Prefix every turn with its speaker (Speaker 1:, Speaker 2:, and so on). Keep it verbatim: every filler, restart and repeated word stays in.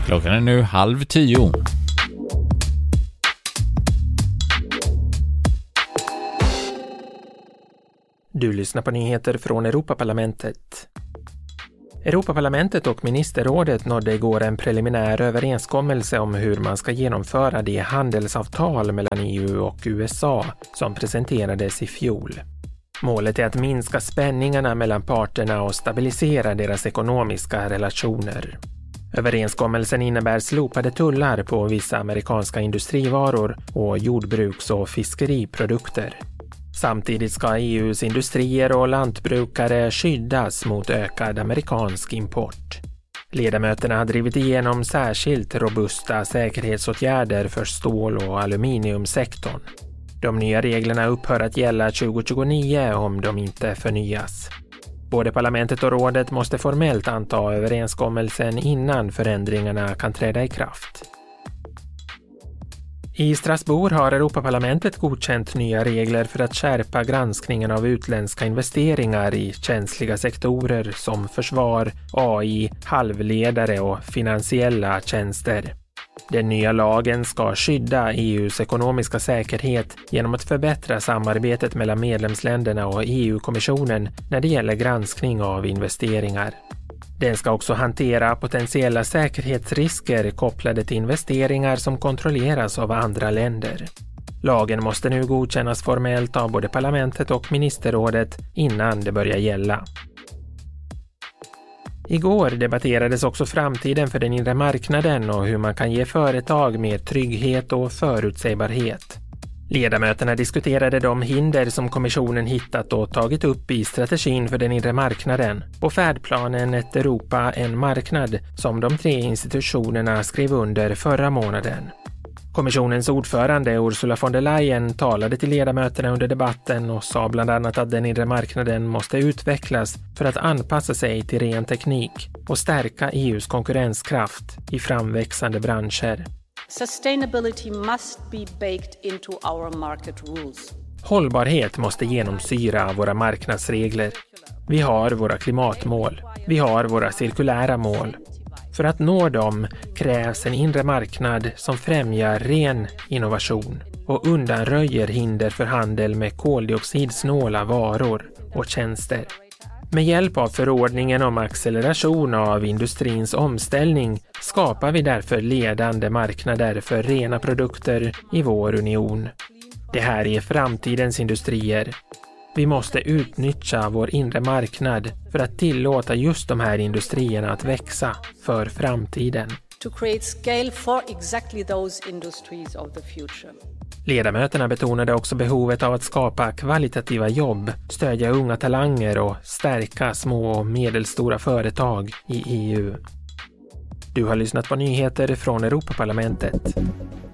Speaker 1: Klockan är nu halv tio.
Speaker 2: Du lyssnar på nyheter från Europaparlamentet. Europaparlamentet och ministerrådet nådde igår en preliminär överenskommelse om hur man ska genomföra det handelsavtal mellan E U och U S A som presenterades i fjol. Målet är att minska spänningarna mellan parterna och stabilisera deras ekonomiska relationer. Överenskommelsen innebär slopade tullar på vissa amerikanska industrivaror och jordbruks- och fiskeriprodukter. Samtidigt ska E U:s industrier och lantbrukare skyddas mot ökad amerikansk import. Ledamöterna har drivit igenom särskilt robusta säkerhetsåtgärder för stål- och aluminiumsektorn. De nya reglerna upphör att gälla tjugo tjugonio om de inte förnyas. Både parlamentet och rådet måste formellt anta överenskommelsen innan förändringarna kan träda i kraft. I Strasbourg har Europaparlamentet godkänt nya regler för att skärpa granskningen av utländska investeringar i känsliga sektorer som försvar, A I, halvledare och finansiella tjänster. Den nya lagen ska skydda E U:s ekonomiska säkerhet genom att förbättra samarbetet mellan medlemsländerna och E U-kommissionen när det gäller granskning av investeringar. Den ska också hantera potentiella säkerhetsrisker kopplade till investeringar som kontrolleras av andra länder. Lagen måste nu godkännas formellt av både parlamentet och ministerrådet innan det börjar gälla. Igår debatterades också framtiden för den inre marknaden och hur man kan ge företag mer trygghet och förutsägbarhet. Ledamöterna diskuterade de hinder som kommissionen hittat och tagit upp i strategin för den inre marknaden och färdplanen Ett Europa, en marknad som de tre institutionerna skrev under förra månaden. Kommissionens ordförande Ursula von der Leyen talade till ledamöterna under debatten och sa bland annat att den inre marknaden måste utvecklas för att anpassa sig till ren teknik och stärka E U:s konkurrenskraft i framväxande branscher.
Speaker 3: Sustainability must be baked into our market rules.
Speaker 2: Hållbarhet måste genomsyra våra marknadsregler. Vi har våra klimatmål. Vi har våra cirkulära mål. För att nå dem krävs en inre marknad som främjar ren innovation och undanröjer hinder för handel med koldioxidsnåla varor och tjänster. Med hjälp av förordningen om acceleration av industrins omställning skapar vi därför ledande marknader för rena produkter i vår union. Det här är framtidens industrier. Vi måste utnyttja vår inre marknad för att tillåta just de här industrierna att växa för framtiden.
Speaker 3: To create scale for exactly those industries of the future.
Speaker 2: Ledamöterna betonade också behovet av att skapa kvalitativa jobb, stödja unga talanger och stärka små och medelstora företag i E U. Du har lyssnat på nyheter från Europaparlamentet.